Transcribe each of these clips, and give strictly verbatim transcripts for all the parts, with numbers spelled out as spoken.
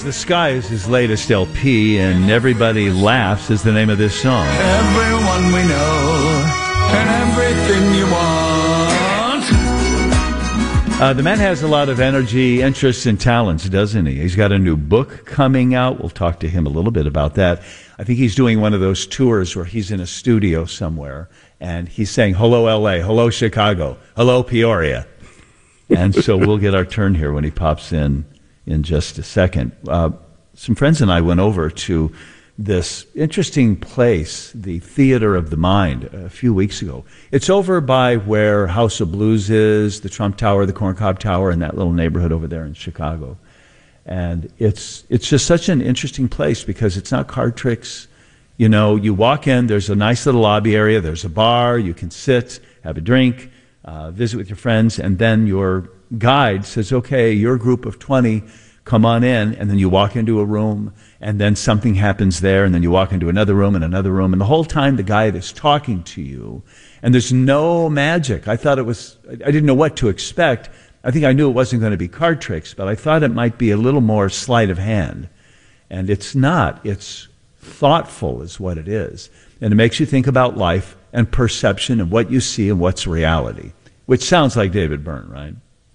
the Sky is his latest L P, and Everybody Laughs is the name of this song. Everyone we know, and everything you want. Uh, the man has a lot of energy, interests, and talents, doesn't he? He's got a new book coming out. We'll talk to him a little bit about that. I think he's doing one of those tours where he's in a studio somewhere, and he's saying, hello, L A, hello, Chicago, hello, Peoria. And so we'll get our turn here when he pops in in just a second. Uh, some friends and I went over to this interesting place, the Theater of the Mind, a few weeks ago. It's over by where House of Blues is, the Trump Tower, the Corncob Tower, and that little neighborhood over there in Chicago. And it's it's just such an interesting place because it's not card tricks. You know, you walk in, there's a nice little lobby area, there's a bar, you can sit, have a drink, uh, visit with your friends, and then your guide says, okay, your group of twenty, come on in, and then you walk into a room, and then something happens there, and then you walk into another room and another room, and the whole time the guide is talking to you, and there's no magic. I thought it was, I didn't know what to expect. I think I knew it wasn't going to be card tricks, but I thought it might be a little more sleight of hand, and it's not. It's thoughtful is what it is, and it makes you think about life and perception and what you see and what's reality, which sounds like David Byrne, right?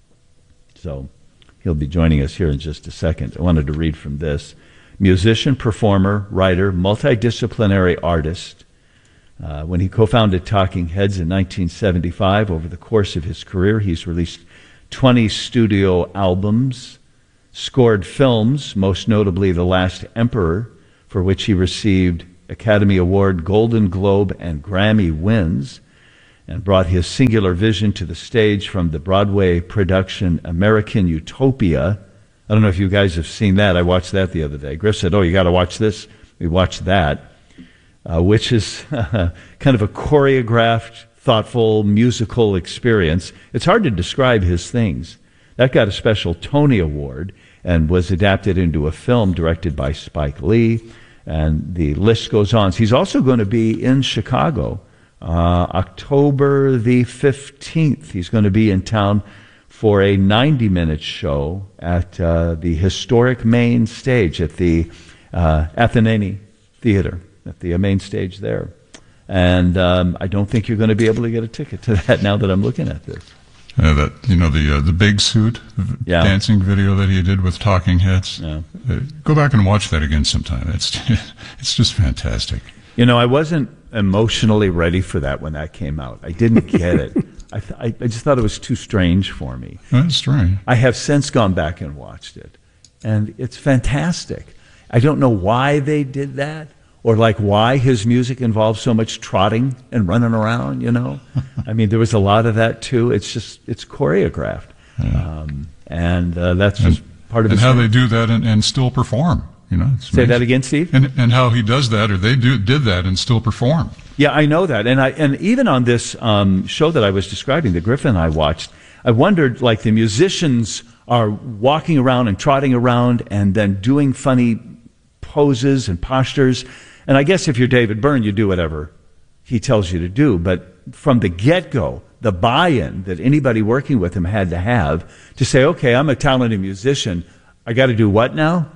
So he'll be joining us here in just a second. I wanted to read from this. Musician, performer, writer, multidisciplinary artist. Uh, when he co-founded Talking Heads in nineteen seventy-five, over the course of his career, he's released twenty studio albums, scored films, most notably The Last Emperor, for which he received Academy Award, Golden Globe, and Grammy wins, and brought his singular vision to the stage from the Broadway production American Utopia. I don't know if you guys have seen that. I watched that the other day. Griff said, oh, you got to watch this. We watched that, uh, which is uh, kind of a choreographed, thoughtful, musical experience. It's hard to describe his things. That got a special Tony Award and was adapted into a film directed by Spike Lee, and the list goes on. He's also going to be in Chicago Uh, October the fifteenth. He's going to be in town for a ninety-minute show at uh, the historic main stage at the uh, Athenaeum Theater, at the main stage there. And um, I don't think you're going to be able to get a ticket to that now that I'm looking at this. Uh, that you know the uh, the big suit yeah. dancing video that he did with Talking Heads. Yeah. Uh, go back and watch that again sometime. It's it's just fantastic. You know, I wasn't emotionally ready for that when that came out. I didn't get it. I, th- I just thought it was too strange for me. That's strange. I have since gone back and watched it, and it's fantastic. I don't know why they did that, or like why his music involves so much trotting and running around, you know. I mean, there was a lot of that too. It's just, it's choreographed. Yeah. Um, and uh, that's and, just part of and his how thing. they do that and, and still perform. You know, it's Say amazing. that again, Steve? And and how he does that, or they do did that and still perform. Yeah, I know that. And I and even on this um, show that I was describing, that Griffin and I watched, I wondered, like, the musicians are walking around and trotting around and then doing funny poses and postures. And I guess if you're David Byrne, you do whatever he tells you to do. But from the get-go, the buy-in that anybody working with him had to have to say, okay, I'm a talented musician. I got to do what now?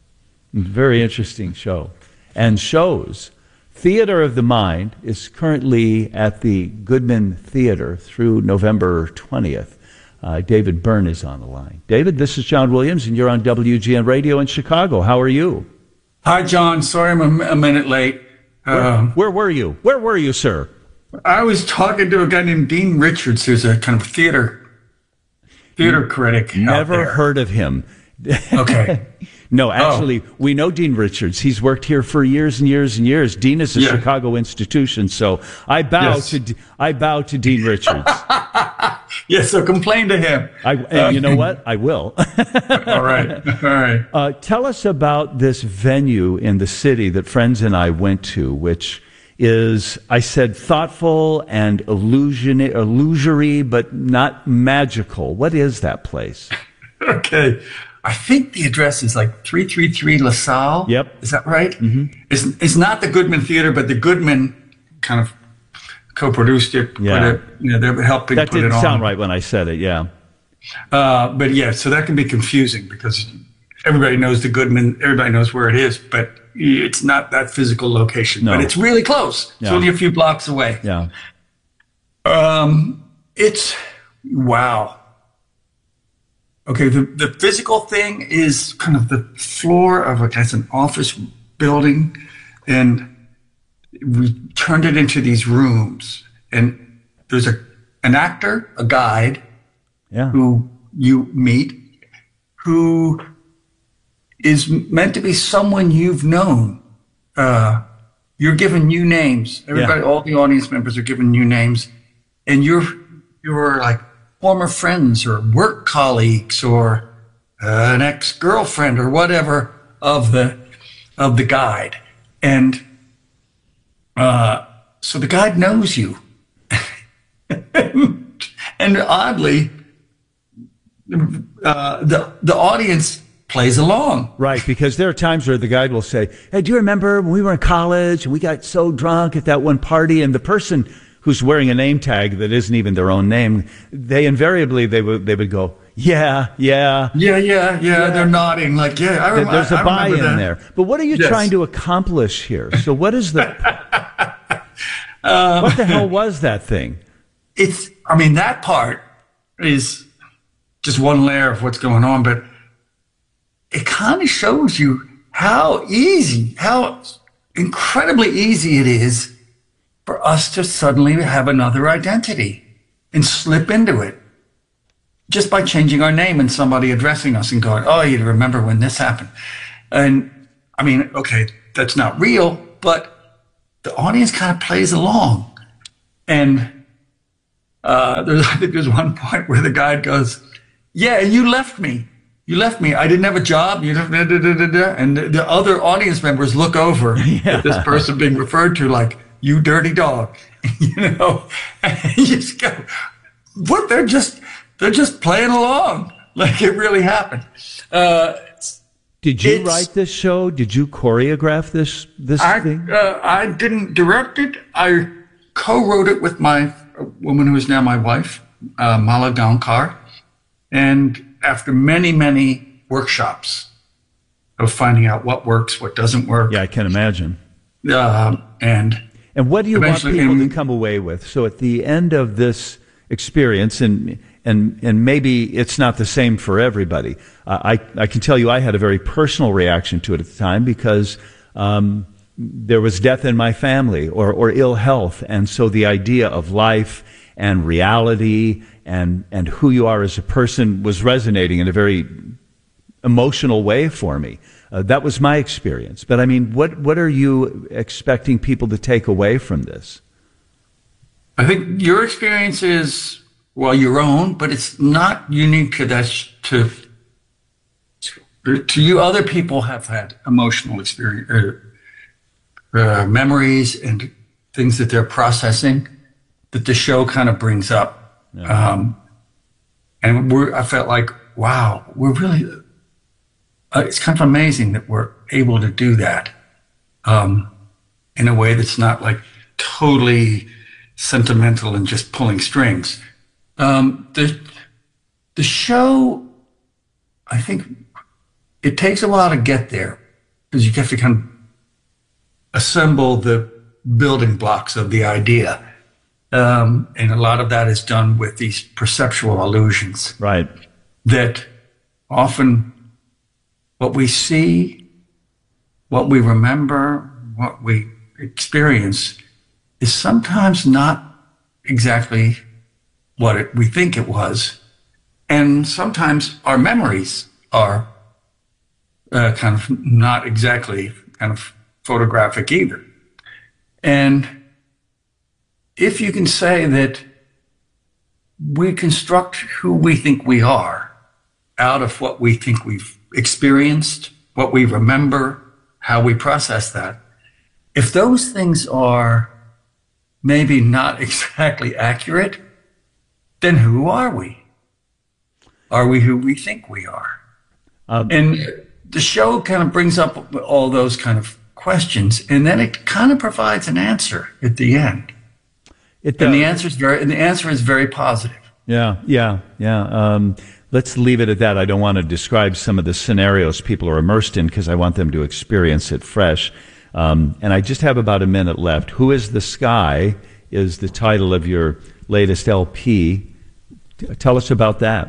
Very interesting show. And shows. Theater of the Mind is currently at the Goodman Theater through November twentieth. Uh, David Byrne is on the line. David, this is John Williams, and you're on W G N Radio in Chicago. How are you? Hi, John. Sorry I'm a, a minute late. Where, Um, where were you? Where were you, sir? I was talking to a guy named Dean Richards, who's a kind of theater theater critic. out Never there. heard of him. Okay. No, actually, oh. we know Dean Richards. He's worked here for years and years and years. Dean is a yeah. Chicago institution, so I bow yes. to I bow to Dean Richards. Yeah, so complain to him. I, and you know what? I will. All right. All right. Uh, tell us about this venue in the city that friends and I went to, which is, I said, thoughtful and illusion, illusory, but not magical. What is that place? Okay. I think the address is like three three three LaSalle. Yep. Is that right? Mm-hmm. It's, it's not the Goodman Theater, but the Goodman kind of co-produced it. Yeah. Put it, you know, they're helping That put it on. didn't sound right when I said it, yeah. Uh, but yeah, so that can be confusing because everybody knows the Goodman, everybody knows where it is, but it's not that physical location. No. But it's really close. It's Yeah. only a few blocks away. Yeah. Um, it's wow. Okay, the, the physical thing is kind of the floor of a, that's an office building, and we turned it into these rooms. And there's a an actor, a guide, Yeah. who you meet, who is meant to be someone you've known. Uh, you're given new names. Everybody, Yeah. all the audience members are given new names, and you're you're like former friends or work colleagues or uh, an ex-girlfriend or whatever of the of the guide, and uh, so the guide knows you, and oddly, uh, the the audience plays along. Right, because there are times where the guide will say, "Hey, do you remember when we were in college and we got so drunk at that one party?" And the person who's wearing a name tag that isn't even their own name, they invariably they would they would go, "Yeah, yeah." Yeah, yeah, yeah. They're nodding like, yeah. I rem- There's I a remember buy-in that. there. But what are you Yes. trying to accomplish here? So what is the what the hell was that thing? It's. I mean, that part is just one layer of what's going on, but it kind of shows you how easy, how incredibly easy it is for us to suddenly have another identity and slip into it just by changing our name and somebody addressing us and going, "Oh, you remember when this happened?" And I mean, okay, that's not real, but the audience kind of plays along. And uh, there's, I think there's one point where the guide goes, "Yeah, you left me. You left me. I didn't have a job." You know, da, da, da, da, da. And the, the other audience members look over Yeah. at this person being referred to like, "You dirty dog," you know. And you just go, "What? They're just they're just playing along like it really happened." Uh, Did you It's- write this show? Did you choreograph this this I thing? uh, I didn't direct it. I co-wrote it with my woman who is now my wife, uh, Mala Gaonkar. And after many, many workshops of finding out what works, what doesn't work, Yeah, I can imagine. uh, and And what do you want Eventually, people to in- come away with? So at the end of this experience, and and and maybe it's not the same for everybody. Uh, I I can tell you, I had a very personal reaction to it at the time because um, there was death in my family or or ill health, and so the idea of life and reality and and who you are as a person was resonating in a very emotional way for me. Uh, that was my experience. But I mean, what what are you expecting people to take away from this? I think your experience is, well, your own, but it's not unique to that. sh- To to you, other people have had emotional experience, uh, uh, memories, and things that they're processing that the show kind of brings up. Um, and we're, I felt like, wow, we're really. Uh, it's kind of amazing that we're able to do that um, in a way that's not like totally sentimental and just pulling strings. Um, the the show, I think, it takes a while to get there because you have to kind of assemble the building blocks of the idea, um, and a lot of that is done with these perceptual illusions Right. that often what we see, what we remember, what we experience is sometimes not exactly what it, we think it was. And sometimes our memories are uh, kind of not exactly kind of photographic either. And if you can say that we construct who we think we are out of what we think we've experienced, what we remember, how we process that, if those things are maybe not exactly accurate, then who are we? Are we who we think we are? Um, And the show kind of brings up all those kind of questions, and then it kind of provides an answer at the end. It And the does. answer is very, and the answer is very positive. Yeah, yeah, yeah. Um, let's leave it at that. I don't want to describe some of the scenarios people are immersed in because I want them to experience it fresh. Um, and I just have about a minute left. Who is the Sky is the title of your latest L P. T- tell us about that.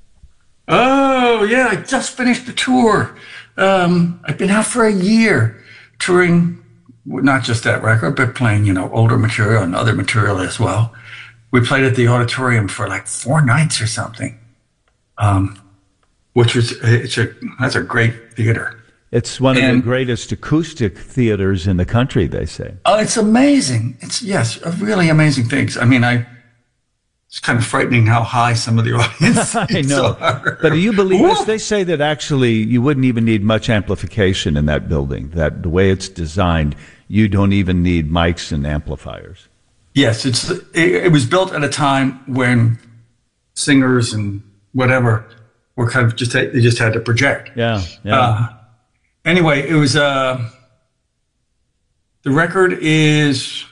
Oh, yeah, I just finished the tour. Um, I've been out for a year touring, not just that record, but playing, you know, older material and other material as well. We played at the auditorium for like four nights or something, um, which was, it's a, that's a great theater. It's one of and, the greatest acoustic theaters in the country, they say. Oh, it's amazing. It's, yes, really amazing things. I mean, I, it's kind of frightening how high some of the audience I know. are. But do you believe Whoa. this? They say that actually you wouldn't even need much amplification in that building, that the way it's designed, you don't even need mics and amplifiers. Yes, it's it, it was built at a time when singers and whatever were kind of just, they just had to project. Yeah, yeah. Uh, anyway, it was, uh, the record is,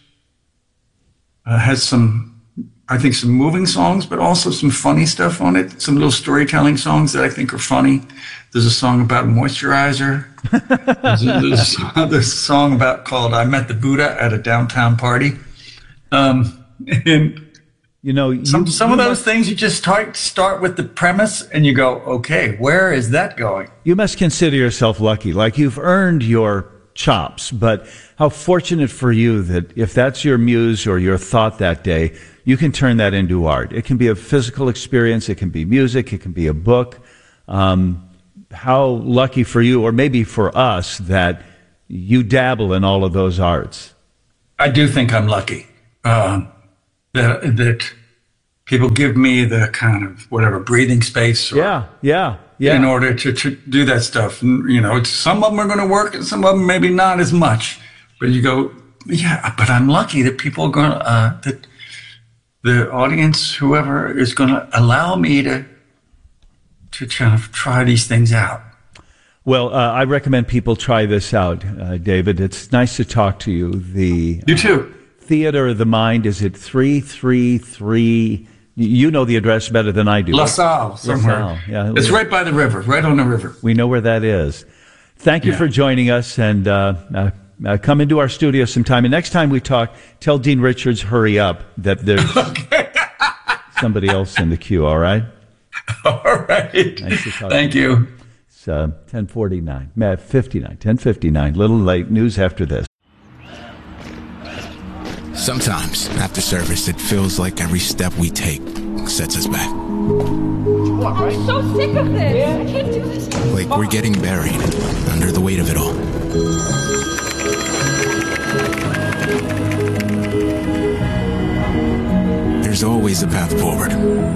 uh, has some, I think some moving songs, but also some funny stuff on it. Some little storytelling songs that I think are funny. There's a song about moisturizer. there's, a, there's, a song, there's a song about called "I Met the Buddha at a Downtown Party." Um, and you know, you, some some you of those must, things you just start start with the premise and you go, okay, where is that going? You must consider yourself lucky, like you've earned your chops. But how fortunate for you that if that's your muse or your thought that day, you can turn that into art. It can be a physical experience. It can be music. It can be a book. Um, how lucky for you, or maybe for us, that you dabble in all of those arts. I do think I'm lucky uh, that that people give me the kind of whatever breathing space. Or, yeah, yeah, yeah. In order to, to do that stuff, and, you know, it's, some of them are going to work, and some of them maybe not as much. But you go, yeah. But I'm lucky that people are going to uh, that. The audience, whoever, is going to allow me to to kind of try these things out. Well, uh, I recommend people try this out, uh, David. It's nice to talk to you. The You too. Uh, Theater of the Mind, is it three three three? You know the address better than I do. La Salle, somewhere. La Salle, yeah. It's right by the river, right on the river. We know where that is. Thank you Yeah. for joining us, and uh, uh, uh, come into our studio sometime. And next time we talk, tell Dean Richards, hurry up, that there's somebody else in the queue, all right? All right. Nice to talk Thank to you. It's uh, ten forty-nine, fifty-nine, ten fifty-nine, little late. News after this. Sometimes, after service, it feels like every step we take sets us back. I'm so sick of this. I can't do this. Like we're getting buried under the weight of it all. There's always a path forward.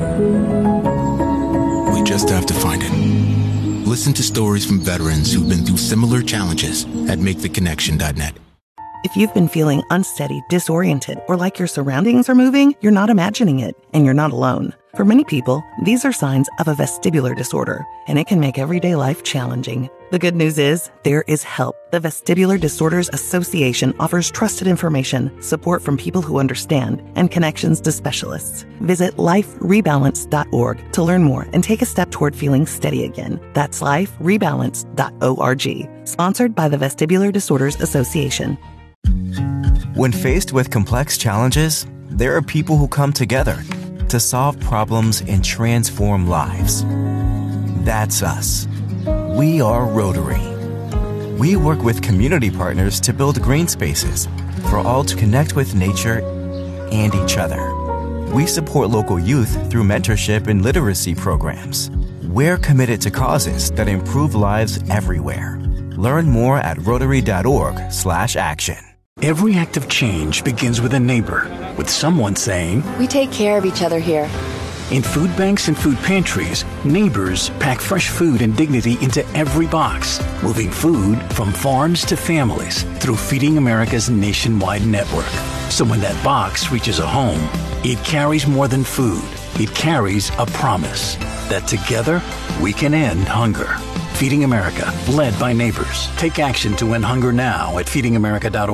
We just have to find it. Listen to stories from veterans who've been through similar challenges at make the connection dot net. If you've been feeling unsteady, disoriented, or like your surroundings are moving, you're not imagining it, and you're not alone. For many people, these are signs of a vestibular disorder, and it can make everyday life challenging. The good news is, there is help. The Vestibular Disorders Association offers trusted information, support from people who understand, and connections to specialists. Visit life rebalance dot org to learn more and take a step toward feeling steady again. That's life rebalance dot org. Sponsored by the Vestibular Disorders Association. When faced with complex challenges, there are people who come together to solve problems and transform lives. That's us. We are Rotary. We work with community partners to build green spaces for all to connect with nature and each other. We support local youth through mentorship and literacy programs. We're committed to causes that improve lives everywhere. Learn more at rotary dot org slash action. Every act of change begins with a neighbor, with someone saying, "We take care of each other here." In food banks and food pantries, neighbors pack fresh food and dignity into every box, moving food from farms to families through Feeding America's nationwide network. So when that box reaches a home, it carries more than food. It carries a promise that together we can end hunger. Feeding America, led by neighbors. Take action to end hunger now at feeding america dot org.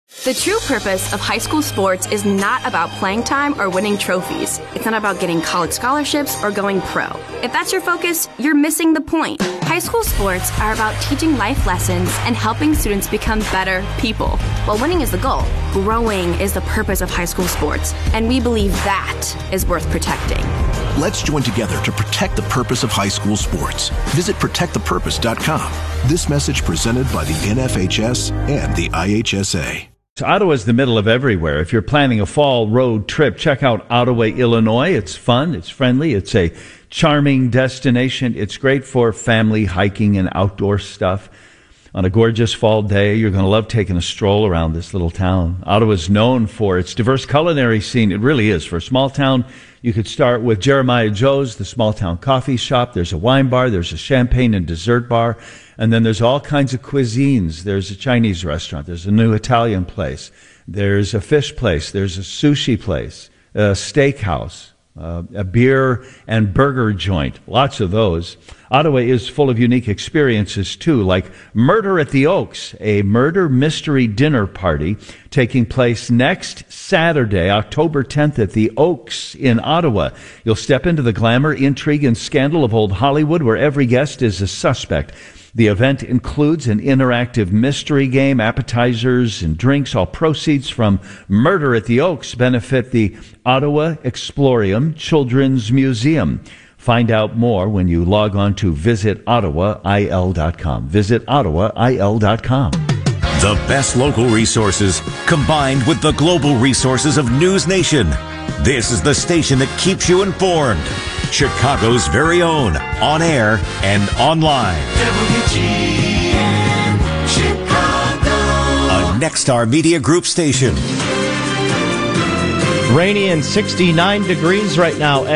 The true purpose of high school sports is not about playing time or winning trophies. It's not about getting college scholarships or going pro. If that's your focus, you're missing the point. High school sports are about teaching life lessons and helping students become better people. While winning is the goal, growing is the purpose of high school sports, and we believe that is worth protecting. Let's join together to protect the purpose of high school sports. Visit protect the purpose dot com. This message presented by the N F H S and the I H S A. So Ottawa's the middle of everywhere. If you're planning a fall road trip, check out Ottawa, Illinois. It's fun. It's friendly. It's a charming destination. It's great for family hiking and outdoor stuff. On a gorgeous fall day, you're going to love taking a stroll around this little town. Ottawa's known for its diverse culinary scene. It really is. For a small town, you could start with Jeremiah Joe's, the small town coffee shop. There's a wine bar. There's a champagne and dessert bar. And then there's all kinds of cuisines. There's a Chinese restaurant. There's a new Italian place. There's a fish place. There's a sushi place, a steakhouse, uh, a beer and burger joint. Lots of those. Ottawa is full of unique experiences, too, like Murder at the Oaks, a murder mystery dinner party taking place next Saturday, October tenth, at the Oaks in Ottawa. You'll step into the glamour, intrigue, and scandal of old Hollywood, where every guest is a suspect. The event includes an interactive mystery game, appetizers, and drinks. All proceeds from Murder at the Oaks benefit the Ottawa Explorium Children's Museum. Find out more when you log on to visit ottawa I L dot com. Visit ottawa I L dot com. The best local resources combined with the global resources of News Nation. This is the station that keeps you informed. Chicago's very own, on air and online. W G N Chicago. A Nexstar Media Group station. Rainy and sixty-nine degrees right now.